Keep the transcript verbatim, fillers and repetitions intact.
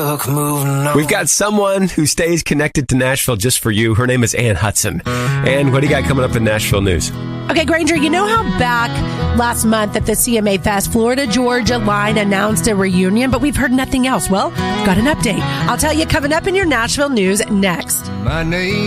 took moving on. We've got someone who stays connected to Nashville just for you. Her name is Ann Hudson. And what do you got coming up in Nashville news? Okay, Granger, you know how back last month at the C M A Fest, Florida Georgia Line announced a reunion, but we've heard nothing else? Well, got an update. I'll tell you coming up in your Nashville news next. My name